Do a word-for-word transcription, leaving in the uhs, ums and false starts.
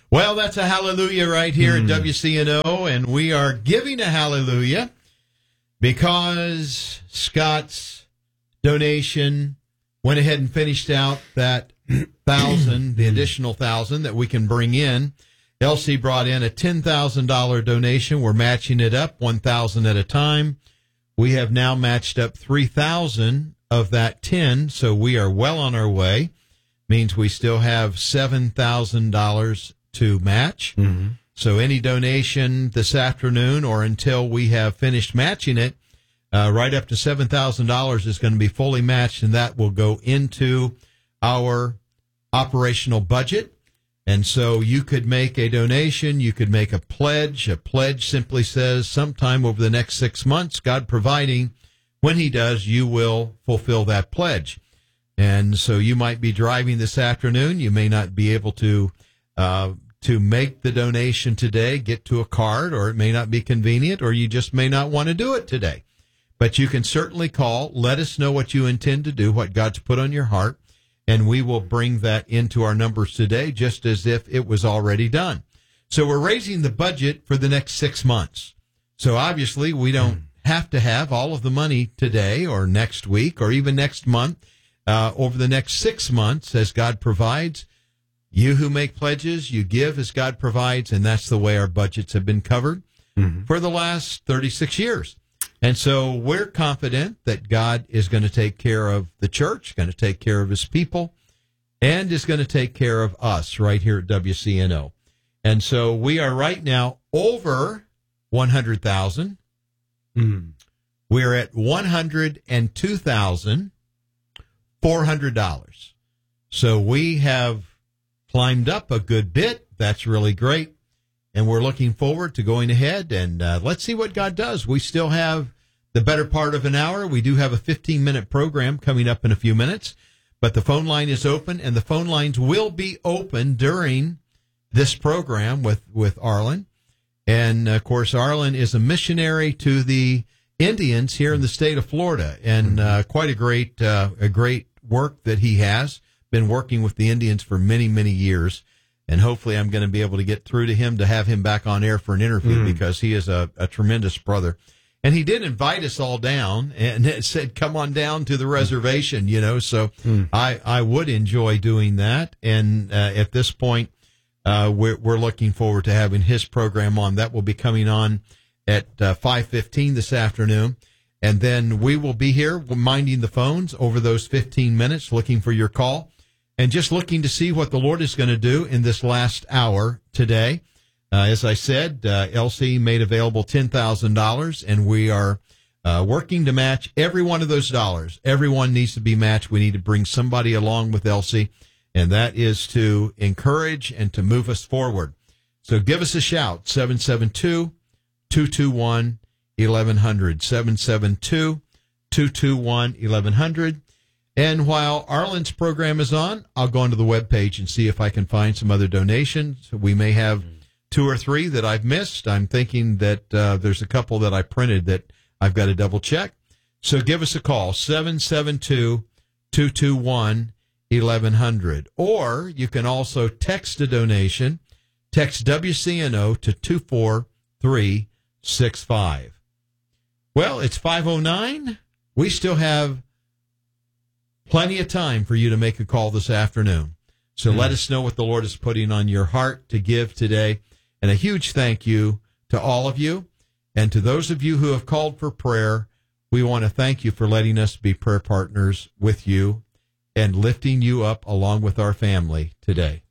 Well, that's a hallelujah right here Mm. at W C N O, and we are giving a hallelujah because Scott's donation went ahead and finished out that thousand, the additional thousand that we can bring in. Elsie brought in a ten thousand dollars donation. We're matching it up one thousand at a time. We have now matched up three thousand of that ten, so we are well on our way. Means we still have seven thousand dollars to match. Mm-hmm. So any donation this afternoon or until we have finished matching it, uh, right up to seven thousand dollars is going to be fully matched, and that will go into our operational budget. And so you could make a donation, you could make a pledge. A pledge simply says sometime over the next six months, God providing, when he does, you will fulfill that pledge. And so you might be driving this afternoon. You may not be able to uh, to make the donation today, get to a card, or it may not be convenient, or you just may not want to do it today. But you can certainly call. Let us know what you intend to do, what God's put on your heart, and we will bring that into our numbers today just as if it was already done. So we're raising the budget for the next six months. So obviously we don't have to have all of the money today or next week or even next month. Uh, over the next six months, as God provides, you who make pledges, you give as God provides, and that's the way our budgets have been covered mm-hmm. for the last thirty-six years. And so we're confident that God is going to take care of the church, going to take care of his people, and is going to take care of us right here at W C N O. And so we are right now over one hundred thousand. Mm. We're at one hundred two thousand four hundred dollars. So we have climbed up a good bit. That's really great. And we're looking forward to going ahead and uh, let's see what God does. We still have the better part of an hour. We do have a fifteen-minute program coming up in a few minutes, but the phone line is open, and the phone lines will be open during this program with, with Arlen. And, of course, Arlen is a missionary to the Indians here in the state of Florida, and uh, quite a great uh, a great work that he has. Been working with the Indians for many, many years. And hopefully I'm going to be able to get through to him to have him back on air for an interview mm. because he is a, a tremendous brother. And he did invite us all down and said, come on down to the reservation, you know. So mm. I, I would enjoy doing that. And uh, at this point, uh, we're, we're looking forward to having his program on. That will be coming on at uh, five fifteen this afternoon. And then we will be here minding the phones over those fifteen minutes, looking for your call. And just looking to see what the Lord is going to do in this last hour today. Uh, as I said, uh, Elsie made available ten thousand dollars, and we are uh, working to match every one of those dollars. Everyone needs to be matched. We need to bring somebody along with Elsie, and that is to encourage and to move us forward. So give us a shout, seven seven two, two two one, eleven hundred, seven seven two, two two one, eleven hundred. And while Arlen's program is on, I'll go onto the webpage and see if I can find some other donations. We may have two or three that I've missed. I'm thinking that uh, there's a couple that I printed that I've got to double check. So give us a call, seven seven two, two two one, eleven hundred. Or you can also text a donation. Text W C N O to two four three six five. Well, it's five oh nine. We still have plenty of time for you to make a call this afternoon. So mm-hmm. let us know what the Lord is putting on your heart to give today. And a huge thank you to all of you. And to those of you who have called for prayer, we want to thank you for letting us be prayer partners with you and lifting you up along with our family today.